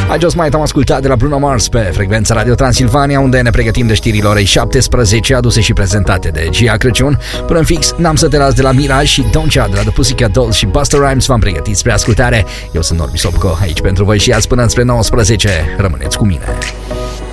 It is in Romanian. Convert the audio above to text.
I Just Might am ascultat de la Bruno Mars pe frecvența Radio Transilvania, unde ne pregătim de știrile orei 17, aduse și prezentate de Gia Crăciun. Până în fix, N-am să te las de la Mirage și Don't Ya de la The Pussycat Dolls și Busta Rhymes v-am pregătit spre ascultare. Eu sunt Norbi Sopco, aici pentru voi și azi până spre 19. Rămâneți cu mine.